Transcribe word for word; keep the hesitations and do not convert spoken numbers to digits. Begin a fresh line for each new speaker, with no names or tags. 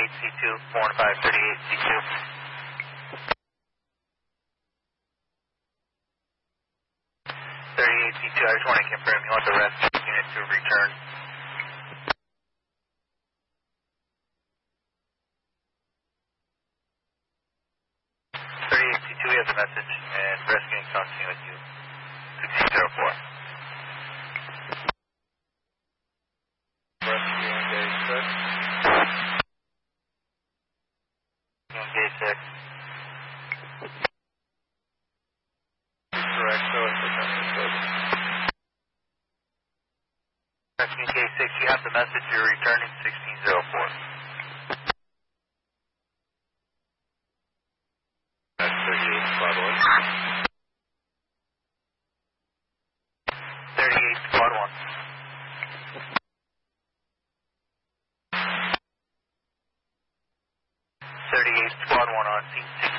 thirty-eight C two, four one five, thirty-eight C two. thirty-eight C two, I just want to confirm you want the rescue unit to return. thirty-eight C two, we have the message, and rescuing contacting with you, sixteen zero four.
Rescue engage six.
Engage six.
Correct, so it's the message.
Rescue engage six, you have the message, you're returning sixteen zero four.
That's thirty-eight squad one.
thirty-eight squad one. thirty-eight squad one on scene six